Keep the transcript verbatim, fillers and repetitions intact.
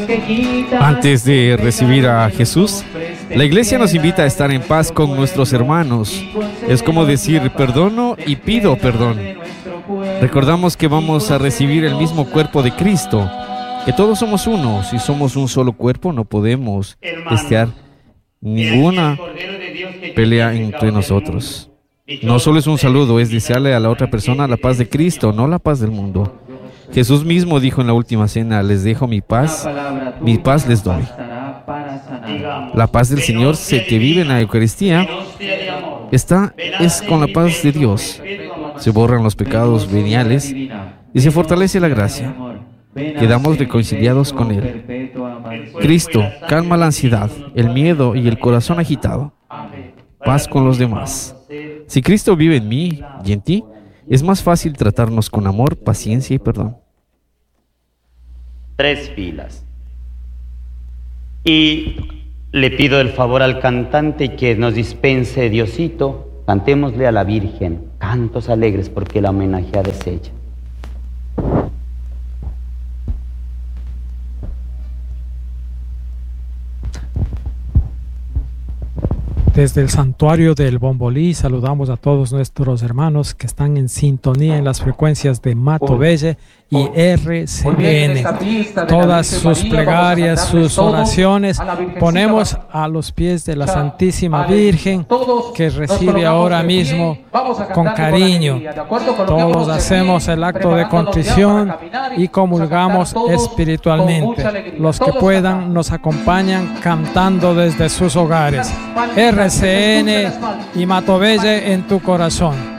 Antes de recibir a Jesús, la iglesia nos invita a estar en paz con nuestros hermanos. Es como decir, perdono y pido perdón. Recordamos que vamos a recibir el mismo cuerpo de Cristo, que todos somos uno. Si somos un solo cuerpo, no podemos desear ninguna pelea entre nosotros. No solo es un saludo, es desearle a la otra persona la paz de Cristo, no la paz del mundo. Jesús mismo dijo en la última cena, les dejo mi paz, mi paz les doy. La paz del Señor se, que vive en la Eucaristía está, es con la paz de Dios. Se borran los pecados veniales y se fortalece la gracia. Quedamos reconciliados con Él. Cristo calma la ansiedad, el miedo y el corazón agitado. Paz con los demás. Si Cristo vive en mí y en ti, es más fácil tratarnos con amor, paciencia y perdón. Tres filas. Y le pido el favor al cantante que nos dispense Diosito. Cantémosle a la Virgen cantos alegres porque la homenajea es ella. Desde el santuario del Bombolí saludamos a todos nuestros hermanos que están en sintonía en las frecuencias de Matovelle y R C N. Todas sus plegarias, sus oraciones ponemos a los pies de la Santísima Virgen, que recibe ahora mismo con cariño. Todos hacemos el acto de contrición y comulgamos espiritualmente. Los que puedan nos acompañan cantando desde sus hogares. R C N y Matovelle en tu corazón.